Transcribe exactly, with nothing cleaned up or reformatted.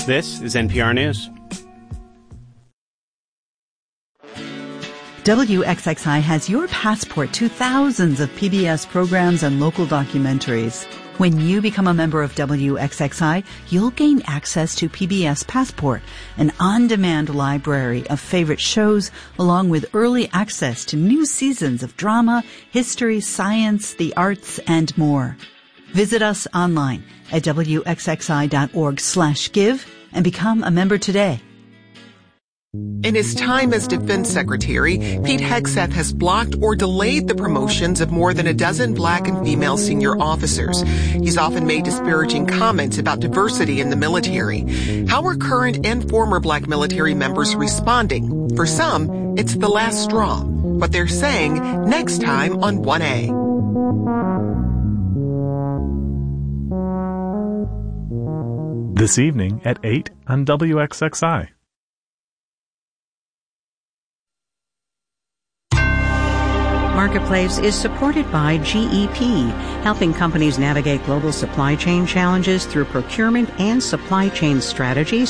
This is N P R News. W X X I has your passport to thousands of P B S programs and local documentaries. When you become a member of W X X I, you'll gain access to P B S Passport, an on-demand library of favorite shows, along with early access to new seasons of drama, history, science, the arts, and more. Visit us online at W X X I dot org slash give and become a member today. In his time as Defense Secretary, Pete Hegseth has blocked or delayed the promotions of more than a dozen black and female senior officers. He's often made disparaging comments about diversity in the military. How are current and former black military members responding? For some, it's the last straw. What they're saying next time on one A. This evening at eight on W X X I. Marketplace is supported by G E P, helping companies navigate global supply chain challenges through procurement and supply chain strategies